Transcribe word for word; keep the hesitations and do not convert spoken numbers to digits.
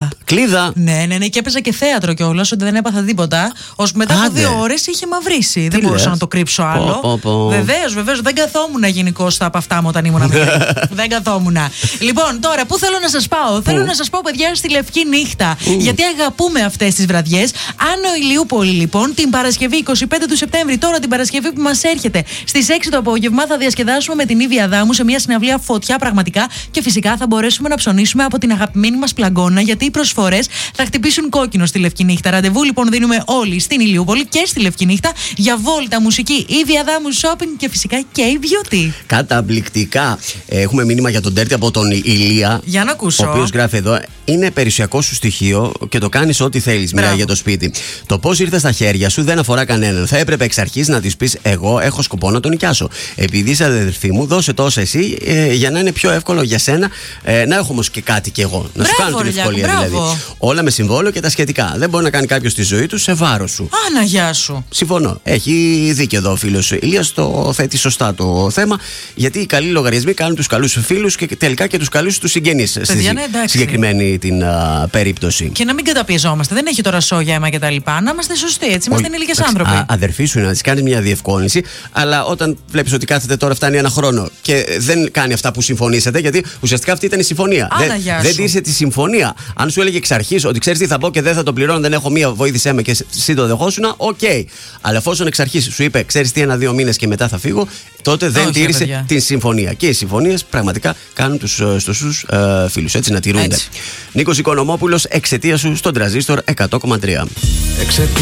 κλίδα. Κλίδα. Ναι, ναι, ναι, και έπαιζα και θέατρο κιόλας, ότι δεν έπαθα τίποτα. Ώσπου μετά από Άντε. δύο ώρες είχε μαυρίσει. Δεν λες? μπορούσα να το κρύψω άλλο. Πω, πω, πω. Βεβαίως, βεβαίως. Δεν καθόμουν γενικώς από αυτά μου όταν ήμουν μικρή. Δεν καθόμουν. Λοιπόν, τώρα πού θέλω να σας πάω. Θέλω να σας πω, παιδιά, στη Λευκή Νύχτα. Γιατί αγαπούμε αυτές τις βραδιές. Άνω Ηλιούπολη, λοιπόν, την Παρασκευή είκοσι πέντε του Σεπτέμβρη, τώρα την Παρασκευή που μας έρχεται, στις έξι το απόγευμα θα διασκεδάσουμε με την Ήβη Αδάμου σε μια συναυλία φωτιά πραγματικά και φυσικά θα μπορέσουμε να ψωνίσουμε από την αγαπημένη μας πλαγκόνα, γιατί οι προσφορές θα χτυπήσουν κόκκινο στη Λευκή Νύχτα. Ραντεβού λοιπόν δίνουμε όλοι στην Ηλιούπολη και στη Λευκή Νύχτα για βόλτα, μουσική, Ήβη Αδάμου, shopping και φυσικά και η beauty. Καταπληκτικά. Έχουμε μήνυμα για τον Τέρτη από τον Ηλία. Για να ακούσω. Ο οποίος γράφει εδώ: είναι περιουσιακό σου στοιχείο και το κάνεις ό,τι θέλεις. Μιλάει για το σπίτι. Το πώς ήρθε στα χέρια σου δεν αφορά κανέναν. Θα έπρεπε εξ αρχής να της πεις: εγώ έχω σκοπό να τον νοικιάσω. Επειδή είσαι αδερφή μου, δώσε τόσα εσύ ε, για να είναι πιο εύκολο για σένα ε, να έχω όμως και κάτι κι εγώ. Να μπράβο, σου κάνω την ευκολία μπράβο. δηλαδή. Όλα με συμβόλαιο και τα σχετικά. Δεν μπορεί να κάνει κάποιο τη ζωή του σε βάρος σου. Άνα, γεια σου. Συμφωνώ. Έχει δίκιο εδώ ο φίλος Ηλίας, το θέτει σωστά το θέμα. Γιατί οι καλοί λογαριασμοί κάνουν τους καλούς φίλους και τελικά και τους καλούς τους συγγενείς. Στη ναι, συγκεκριμένη την α, περίπτωση. Και να μην καταπιεζόμαστε. Δεν έχει τώρα σόγια, αίμα κτλ. Να είμαστε σωστοί, έτσι. Είμαστε ενήλικες άνθρωποι. Α, αδερφή σου είναι να τη κάνει μια διευκόλυνση, αλλά όταν βλέπει ότι κάθεται τώρα, φτάνει ένα χρόνο και δεν κάνει αυτά που συμφωνήσατε, γιατί ουσιαστικά αυτή ήταν η συμφωνία. Άνα, δεν γεια δεν σου. τήρησε τη συμφωνία. Αν σου έλεγε εξ αρχής ότι ξέρεις τι θα πω και δεν θα το πληρώνω, δεν έχω μία, βοήθησέ με και εσύ το δεχόσουνα, οκ. Okay. Αλλά εφόσον εξ αρχής σου είπε, ξέρεις τι, ένα-δύο μήνες και μετά θα φύγω, τότε δεν Όχι, τήρησε παιδιά. την συμφωνία. Και οι συμφωνίες πραγματικά κάνουν τους σωστούς uh, φίλους. Έτσι να τηρούνται. Νίκος Οικονομόπουλος, εξαιτία σου στον Τραζίστορ εκατό κόμμα τρία.